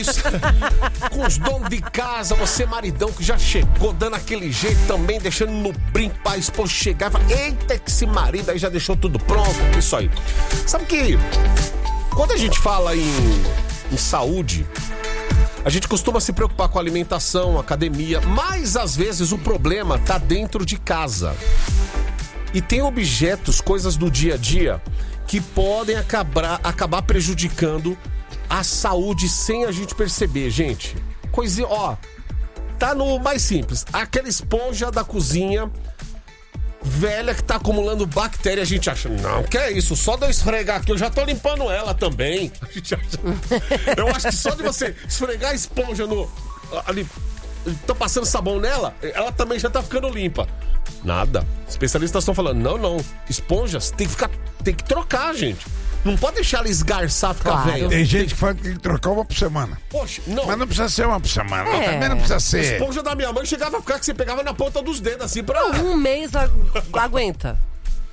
com os donos de casa, você maridão que já chegou dando aquele jeito também, deixando no brinco pra esposa chegar e falar, eita, que esse marido aí já deixou tudo pronto, isso aí. Sabe que quando a gente fala em saúde, a gente costuma se preocupar com alimentação, academia, mas às vezes o problema tá dentro de casa. E tem objetos, coisas do dia a dia, que podem acabar prejudicando a saúde sem a gente perceber, gente. Coisinha, ó, tá no mais simples. Aquela esponja da cozinha velha que tá acumulando bactéria, a gente acha, não, que é isso, só de eu esfregar aqui, eu já tô limpando ela também. A gente acha, eu acho que só de você esfregar a esponja ali, tô passando sabão nela, ela também já tá ficando limpa. Nada. Especialistas estão falando, não, esponjas tem que trocar, gente. Não pode deixar ela esgarçar, ficar velha. Tem gente que fala que tem que trocar uma por semana. Poxa, não. Mas não precisa ser uma por semana. Também não precisa ser. A esponja da minha mãe chegava a ficar que você pegava na ponta dos dedos, assim, pra... Um mês aguenta.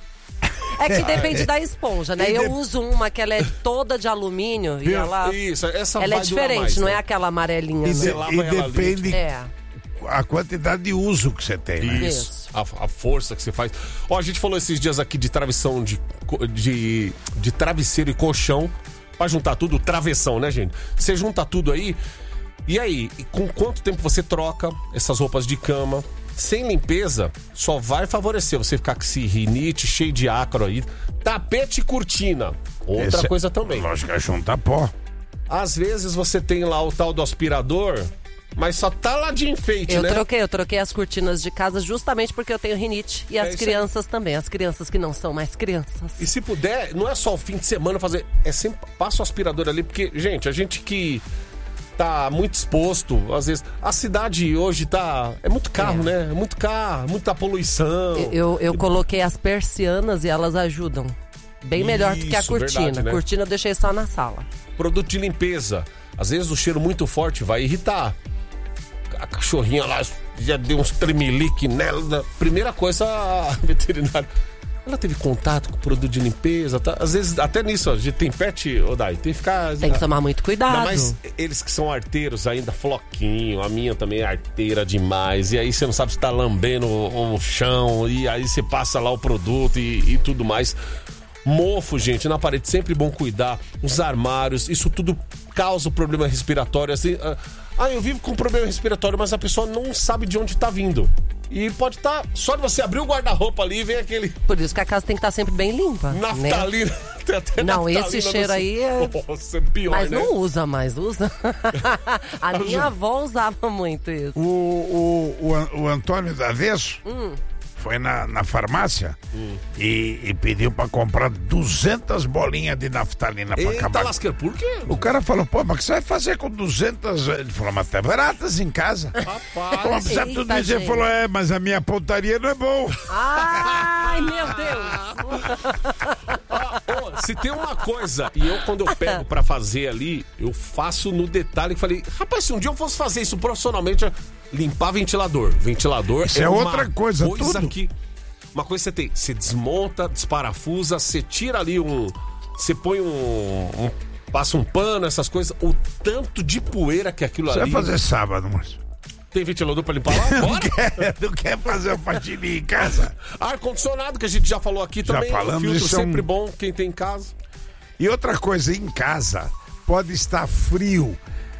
É que depende da esponja, né? Eu uso uma que ela é toda de alumínio e ela... Isso, essa ela vai é diferente, mais, não né? é aquela amarelinha. E depende a quantidade de uso que você tem, né? Isso. A força que você faz. Ó, a gente falou esses dias aqui de travessão, de travesseiro e colchão. Pra juntar tudo, travessão, né, gente? Você junta tudo aí. E aí, com quanto tempo você troca essas roupas de cama? Sem limpeza, só vai favorecer você ficar com esse rinite cheio de ácaro aí. Tapete e cortina. Outra coisa também. Lógico, é juntar pó. Às vezes você tem lá o tal do aspirador, mas só tá lá de enfeite, né? Eu troquei as cortinas de casa justamente porque eu tenho rinite. E as crianças também, as crianças que não são mais crianças. E se puder, não é só o fim de semana fazer, é sempre passa o aspirador ali, porque, gente, a gente que tá muito exposto, às vezes, a cidade hoje é muito carro, né? É muito carro, muita poluição. Eu coloquei as persianas e elas ajudam. Bem melhor do que a cortina. Verdade, né? Cortina eu deixei só na sala. Produto de limpeza. Às vezes o cheiro muito forte vai irritar. A cachorrinha lá já deu uns tremelique nela. Primeira coisa, a veterinária, ela teve contato com o produto de limpeza, tá? Às vezes, até nisso, ó, a gente tem pet, Odai, tem que ficar... Tem que tomar muito cuidado. Mas eles que são arteiros ainda, floquinho, a minha também é arteira demais, e aí você não sabe se tá lambendo o chão, e aí você passa lá o produto e tudo mais. Mofo, gente, na parede, sempre bom cuidar. Os armários, isso tudo causa problema respiratório, assim... eu vivo com problema respiratório, mas a pessoa não sabe de onde tá vindo. E pode estar... Só de você abrir o guarda-roupa ali e vem aquele... Por isso que a casa tem que estar sempre bem limpa. Naftalina. Né? Tem até não, naftalina esse cheiro aí é... Nossa, é pior, mas né? não usa mais, usa. A minha avó usava muito isso. O Antônio Davesso foi na farmácia e pediu pra comprar 200 bolinhas de naftalina pra acabar. Lasqueira, por quê? O cara falou, pô, mas o que você vai fazer com 200? Ele falou, mas tá baratas em casa. Rapaz. Pô, precisa tudo isso. Ele falou, mas a minha pontaria não é boa. Ai, meu Deus. Se tem uma coisa, e quando eu pego pra fazer ali, eu faço no detalhe. Falei, rapaz, se um dia eu fosse fazer isso profissionalmente, limpar ventilador. Ventilador isso é outra coisa, tudo. Que, uma coisa que você tem, você desmonta, desparafusa, você tira ali você põe passa um pano, essas coisas, o tanto de poeira que aquilo ali... Você vai fazer sábado, moço? Tem ventilador pra limpar lá? Bora? Não quer fazer uma faxininha em casa? Ar-condicionado, que a gente já falou aqui também. Já falamos, filtro isso sempre bom, quem tem em casa. E outra coisa, em casa, pode estar frio,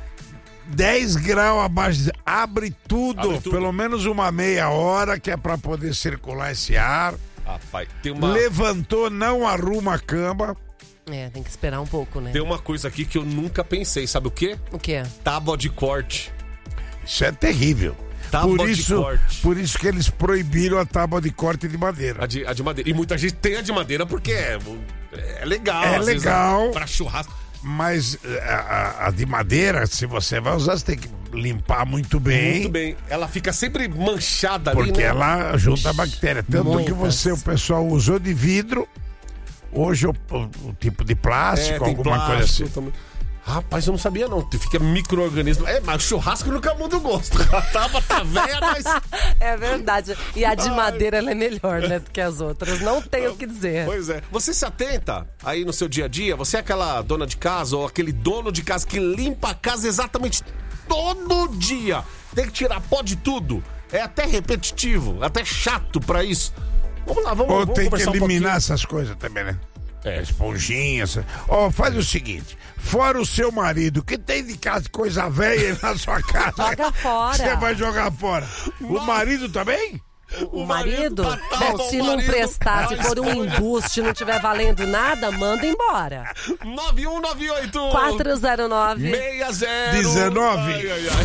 10 graus abaixo, abre tudo, pelo menos uma meia hora, que é pra poder circular esse ar. Rapaz, Levantou, não arruma a cama. Tem que esperar um pouco, né? Tem uma coisa aqui que eu nunca pensei, sabe o quê? O quê? Tábua de corte. Isso é terrível. Tábua de corte. Por isso que eles proibiram a tábua de corte de madeira. A de madeira. E muita gente tem a de madeira porque é legal. É legal. Pra churrasco. Mas a de madeira, se você vai usar, você tem que limpar muito bem. Muito bem. Ela fica sempre manchada ali, né? Porque ela junta a bactéria. Tanto que o pessoal usou de vidro, hoje o tipo de plástico, alguma coisa assim. Também. Rapaz, eu não sabia não. Fica micro-organismo. Mas churrasco nunca muda o gosto. A tábua tá velha, mas... É verdade. E a de madeira, ela é melhor, né, do que as outras. Não tenho o que dizer. Pois é. Você se atenta aí no seu dia a dia? Você é aquela dona de casa ou aquele dono de casa que limpa a casa exatamente todo dia? Tem que tirar pó de tudo. É até repetitivo, até chato pra isso. Vamos lá, vamos tem que conversar eliminar essas coisas também, né? Esponjinha. Faz o seguinte: fora o seu marido, que tem de casa coisa velha na sua casa. Joga fora. Você vai jogar fora. O marido também? O marido? Bom, se não prestar, se for um embuste, não tiver valendo nada, manda embora. 9198 409 60 19. Ai, ai, ai.